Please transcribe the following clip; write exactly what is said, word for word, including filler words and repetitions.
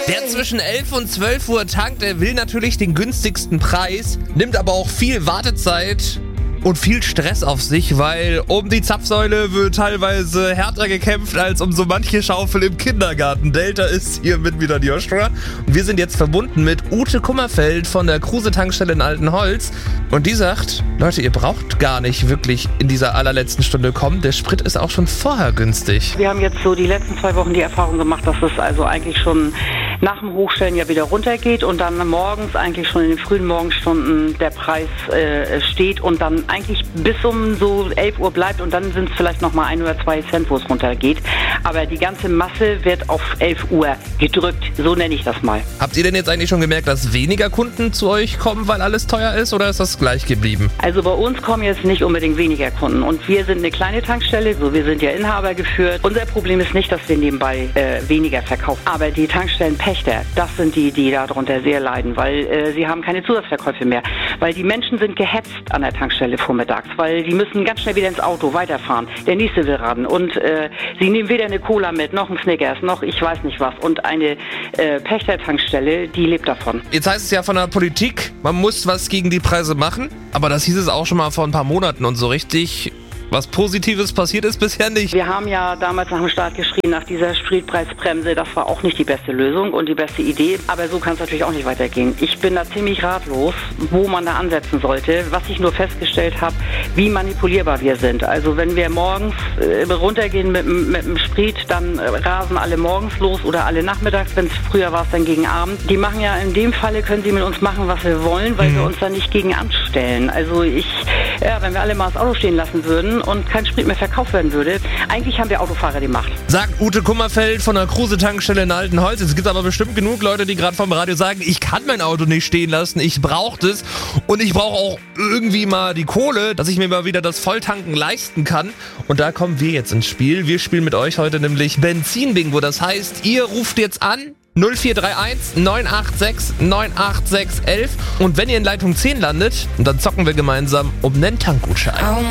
Der zwischen elf und zwölf Uhr tankt, der will natürlich den günstigsten Preis, nimmt aber auch viel Wartezeit und viel Stress auf sich, weil um die Zapfsäule wird teilweise härter gekämpft als um so manche Schaufel im Kindergarten. Delta ist hier mit wieder die Joshua und wir sind jetzt verbunden mit Ute Kummerfeld von der Kruse-Tankstelle in Altenholz und die sagt, Leute, ihr braucht gar nicht wirklich in dieser allerletzten Stunde kommen, der Sprit ist auch schon vorher günstig. Wir haben jetzt so die letzten zwei Wochen die Erfahrung gemacht, dass es also eigentlich schon nach dem Hochstellen ja wieder runtergeht und dann morgens eigentlich schon in den frühen Morgenstunden der Preis äh, steht und dann eigentlich bis um so elf Uhr bleibt und dann sind es vielleicht nochmal ein oder zwei Cent, wo es runtergeht. Aber die ganze Masse wird auf elf Uhr gedrückt, so nenne ich das mal. Habt ihr denn jetzt eigentlich schon gemerkt, dass weniger Kunden zu euch kommen, weil alles teuer ist oder ist das gleich geblieben? Also bei uns kommen jetzt nicht unbedingt weniger Kunden und wir sind eine kleine Tankstelle, so wir sind ja Inhaber geführt. Unser Problem ist nicht, dass wir nebenbei äh, weniger verkaufen, aber die Tankstellenpächter, das sind die, die darunter sehr leiden, weil äh, sie haben keine Zusatzverkäufe mehr, weil die Menschen sind gehetzt an der Tankstelle vormittags, weil die müssen ganz schnell wieder ins Auto weiterfahren. Der nächste will ran und äh, sie nehmen weder eine Cola mit, noch ein Snickers, noch ich weiß nicht was und eine äh, Pächter-Tankstelle, die lebt davon. Jetzt heißt es ja von der Politik, man muss was gegen die Preise machen, aber das hieß es auch schon mal vor ein paar Monaten und so richtig was Positives passiert ist bisher nicht. Wir haben ja damals nach dem Start geschrien, nach dieser Spritpreisbremse, das war auch nicht die beste Lösung und die beste Idee, aber so kann es natürlich auch nicht weitergehen. Ich bin da ziemlich ratlos, wo man da ansetzen sollte, was ich nur festgestellt habe, wie manipulierbar wir sind. Also wenn wir morgens äh, runtergehen mit, mit dem Sprit, dann äh, rasen alle morgens los oder alle nachmittags, wenn es früher war es dann gegen Abend. Die machen ja in dem Falle, können sie mit uns machen, was wir wollen, weil mhm. wir uns da nicht gegen anstellen. Also ich, ja, wenn wir alle mal das Auto stehen lassen würden und kein Sprit mehr verkauft werden würde. Eigentlich haben wir Autofahrer die Macht. Sagt Ute Kummerfeld von der Kruse-Tankstelle in Altenholz. Es gibt aber bestimmt genug Leute, die gerade vom Radio sagen, ich kann mein Auto nicht stehen lassen, ich brauche das und ich brauche auch irgendwie mal die Kohle, dass ich mir mal wieder das Volltanken leisten kann. Und da kommen wir jetzt ins Spiel. Wir spielen mit euch heute nämlich Benzin-Bingo. Das heißt, ihr ruft jetzt an null vier drei eins neun acht sechs neun acht sechs eins eins und wenn ihr in Leitung zehn landet, dann zocken wir gemeinsam um einen Tankgutschein.